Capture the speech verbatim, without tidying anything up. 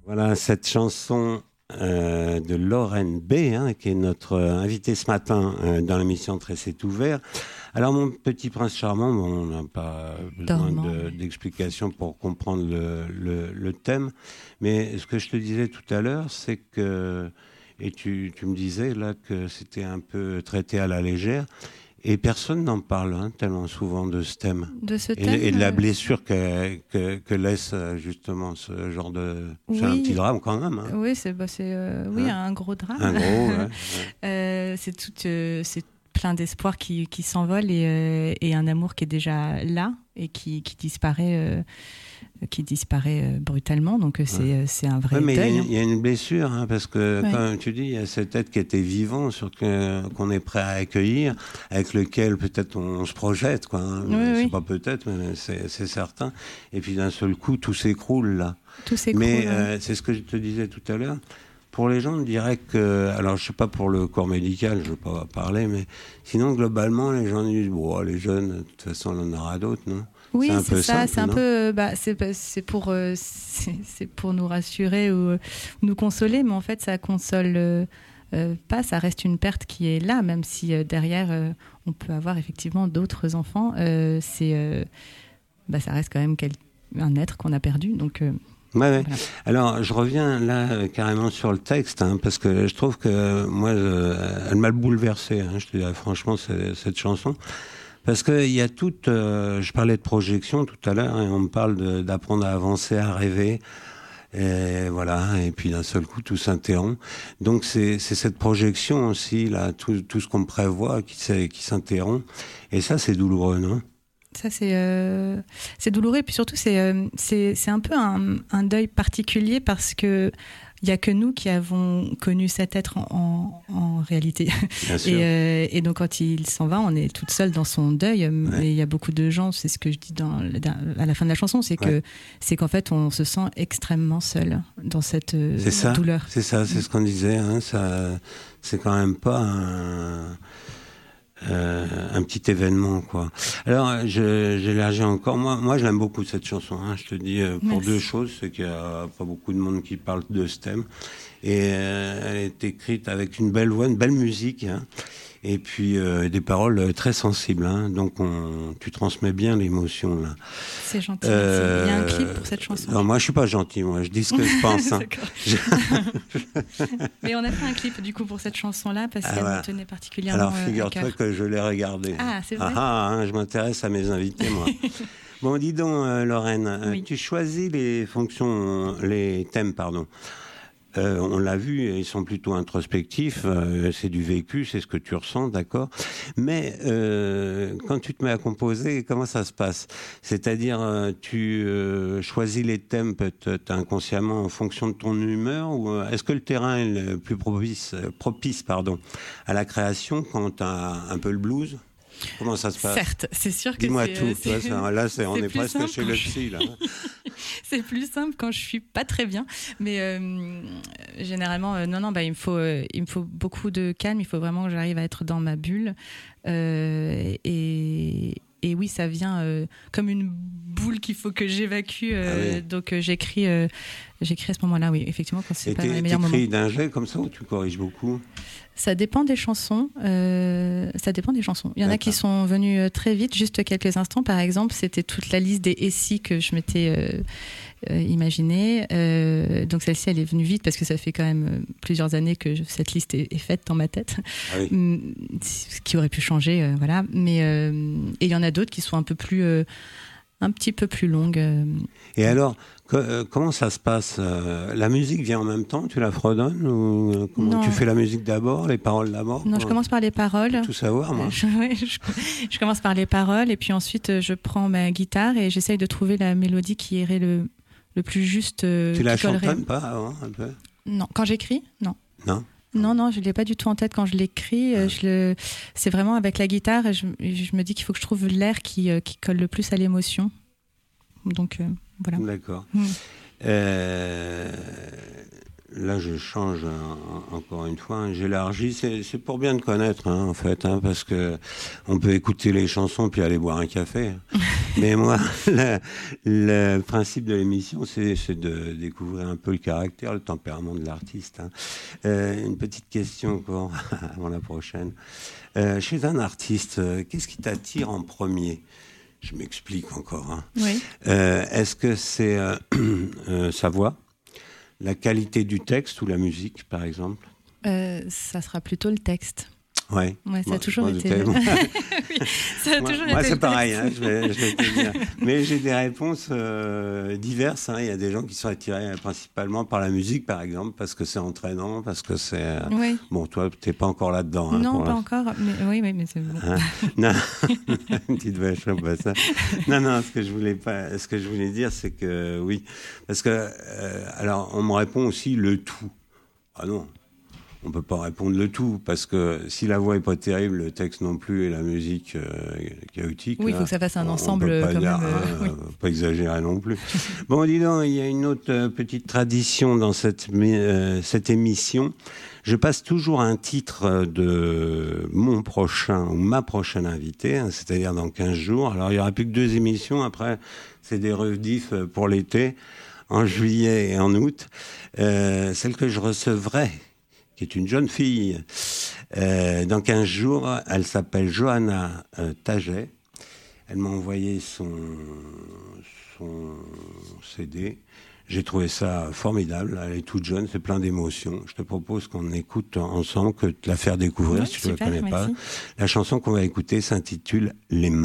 Voilà cette chanson euh, de Lorraine B, hein, qui est notre euh, invitée ce matin euh, dans l'émission Très c'est ouvert. Alors mon petit prince charmant, bon, on n'a pas besoin de, d'explications pour comprendre le, le, le thème, mais ce que je te disais tout à l'heure, c'est que, et tu, tu me disais là que c'était un peu traité à la légère, et personne n'en parle hein, tellement souvent de ce thème. De ce et, thème et de la blessure que, que, que laisse justement ce genre de... Oui. C'est un petit drame quand même. Hein. Oui, c'est, bah, c'est euh, oui, hein un gros drame. Un gros, ouais. ouais. euh, c'est tout... Euh, c'est plein d'espoir qui, qui s'envole et, euh, et un amour qui est déjà là et qui, qui disparaît, euh, qui disparaît euh, brutalement. Donc c'est, ouais. c'est un vrai ouais, mais deuil. Il y, y a une blessure, hein, parce que ouais. comme tu dis, il y a cet être qui était vivant, sur que, qu'on est prêt à accueillir, avec lequel peut-être on, on se projette. Quoi, hein. Oui, c'est oui. pas peut-être, mais c'est, c'est certain. Et puis d'un seul coup, tout s'écroule là. Tout s'écroule. Mais ouais. euh, c'est ce que je te disais tout à l'heure. Pour les gens, on dirait que... Alors, je ne sais pas pour le corps médical, je ne veux pas parler, mais sinon, globalement, les gens disent, bon, les jeunes, de toute façon, on en aura d'autres, non ? Oui, c'est, un c'est peu ça. simple, c'est un non peu... Bah, c'est, c'est, pour, euh, c'est, c'est pour nous rassurer ou nous consoler, mais en fait, ça console euh, euh, pas. Ça reste une perte qui est là, même si euh, derrière, euh, on peut avoir effectivement d'autres enfants. Euh, c'est, euh, bah, ça reste quand même quel... un être qu'on a perdu, donc... Euh, Ouais, ouais. Voilà. Alors, je reviens là euh, carrément sur le texte, hein, parce que je trouve que euh, moi, euh, elle m'a bouleversé. Hein, je te dirais franchement, c'est, cette chanson, parce que il y a toute. Euh, je parlais de projection tout à l'heure, et on me parle de, d'apprendre à avancer, à rêver. Et voilà, et puis d'un seul coup, tout s'interrompt. Donc c'est, c'est cette projection aussi, là, tout, tout ce qu'on prévoit qui, qui s'interrompt. Et ça, c'est douloureux, non ? Ça, c'est, euh, c'est douloureux. Et puis surtout, c'est, euh, c'est, c'est un peu un, un deuil particulier parce qu'il n'y a que nous qui avons connu cet être en, en, en réalité. Bien sûr. Et, euh, et donc, quand il s'en va, on est toute seule dans son deuil. Ouais. Mais il y a beaucoup de gens, c'est ce que je dis dans, à la fin de la chanson, c'est, que, ouais. c'est qu'en fait, on se sent extrêmement seul dans cette euh, c'est ça, douleur. C'est ça, c'est ce qu'on disait. Hein, ça, c'est quand même pas un... Euh, un petit événement, quoi. Alors, je, j'élargis encore. Moi, moi, je l'aime beaucoup cette chanson. Hein, je te dis euh, pour Merci. deux choses, c'est qu'il y a pas beaucoup de monde qui parle de ce thème, et euh, elle est écrite avec une belle voix, une belle musique, hein, et puis euh, des paroles très sensibles. Hein, donc, on, tu transmets bien l'émotion là. C'est gentil. Euh, Il y a un clip pour cette chanson. Non, moi, je suis pas gentil. Moi, je dis ce que je pense. Hein. je... Mais on a fait un clip du coup pour cette chanson-là parce ah, qu'elle voilà. me tenait particulièrement. Alors, figure-toi à cœur. que je l'ai regardé. Ah, c'est vrai. Ah, ah hein, je m'intéresse à mes invités, moi. Bon, dis donc, euh, Lorraine, oui. tu choisis les fonctions, les thèmes, pardon. Euh, on l'a vu, ils sont plutôt introspectifs, euh, c'est du vécu, c'est ce que tu ressens, d'accord. Mais euh, quand tu te mets à composer, comment ça se passe ? C'est-à-dire, euh, tu euh, choisis les thèmes peut-être inconsciemment en fonction de ton humeur, ou euh, est-ce que le terrain est le plus propice, propice pardon, à la création quand tu as un peu le blues ? Comment ça se passe ? Certes, c'est sûr que Dis-moi c'est... tout, c'est, c'est, là, là c'est, c'est on est presque chez le je... psy, là. C'est plus simple quand je suis pas très bien, mais euh, généralement, euh, non, non, bah, il me faut, euh, il me faut beaucoup de calme, il faut vraiment que j'arrive à être dans ma bulle, euh, et... Et oui, ça vient euh, comme une boule qu'il faut que j'évacue. Euh, ah oui. Donc euh, j'écris, euh, j'écris à ce moment-là, oui, effectivement, quand c'est et pas les meilleurs moments. Et tu écris d'un jet comme ça ou tu corriges beaucoup ? Ça dépend des chansons. Euh, ça dépend des chansons. Il y en D'accord. a qui sont venues très vite, juste quelques instants. Par exemple, c'était toute la liste des « et si » que je m'étais euh, euh, imaginée. Euh, donc celle-ci, elle est venue vite parce que ça fait quand même plusieurs années que je, cette liste est, est faite dans ma tête. Ah oui. Ce qui aurait pu changer, euh, voilà. Mais euh, et il y en a d'autres qui sont un peu plus, euh, un petit peu plus longues. Euh. Et alors, que, euh, comment ça se passe ? euh, La musique vient en même temps, tu la fredonnes ou euh, comment non. Tu fais la musique d'abord, les paroles d'abord ? Non, je commence par les paroles. Tout savoir, moi. Je, ouais, je, je commence par les paroles et puis ensuite je prends ma guitare et j'essaye de trouver la mélodie qui irait le, le plus juste. Euh, tu la collerait. chantonnes pas avant, un peu ? Non, quand j'écris, non. Non. Non, non, je ne l'ai pas du tout en tête quand je l'écris. Ouais. Je le... C'est vraiment avec la guitare et je, je me dis qu'il faut que je trouve l'air qui, qui colle le plus à l'émotion. Donc, euh, voilà. D'accord. Mmh. Euh, là, je change hein, encore une fois. Hein, j'élargis. C'est, c'est pour bien te connaître, hein, en fait, hein, parce que on peut écouter les chansons puis aller boire un café. Hein. Mais moi, le, le principe de l'émission, c'est, c'est de découvrir un peu le caractère, le tempérament de l'artiste. Hein. Euh, une petite question encore avant la prochaine. Euh, chez un artiste, euh, qu'est-ce qui t'attire en premier ? Je m'explique encore. Hein. Oui. Euh, est-ce que c'est euh, euh, sa voix ? La qualité du texte ou la musique, par exemple ? euh, Ça sera plutôt le texte. Ouais. Ouais, ça moi, a toujours été. Le... oui, ça a moi, toujours moi été c'est pareil, hein, je, vais, je vais te dire. Mais j'ai des réponses euh, diverses. Hein. Il y a des gens qui sont attirés principalement par la musique, par exemple, parce que c'est entraînant, parce que c'est. Euh... Oui. Bon, toi, t'es pas encore là-dedans. Hein, non, pas encore. Mais oui, oui, mais c'est bon. Hein non, une petite vache, pas ça. Non, non. Ce que je voulais pas, ce que je voulais dire, c'est que oui, parce que euh, alors on me répond aussi le tout. Ah non. On peut pas répondre le tout, parce que si la voix est pas terrible, le texte non plus et la musique euh, chaotique. Oui, il faut que ça fasse un ensemble on peut pas quand dire, même. Euh, hein, oui. Pas exagérer non plus. Bon, dis donc, il y a une autre euh, petite tradition dans cette, euh, cette émission. Je passe toujours un titre de mon prochain ou ma prochaine invitée, hein, c'est-à-dire dans quinze jours. Alors, il y aura plus que deux émissions. Après, c'est des rediffs pour l'été, en juillet et en août. Euh, celle que je recevrai, qui est une jeune fille. Euh, dans quinze jours, elle s'appelle Johanna euh, Taget. Elle m'a envoyé son, son C D. J'ai trouvé ça formidable. Elle est toute jeune, c'est plein d'émotions. Je te propose qu'on écoute ensemble, que te la faire découvrir, ouais, si tu ne la connais merci. pas. La chanson qu'on va écouter s'intitule « Les mains ».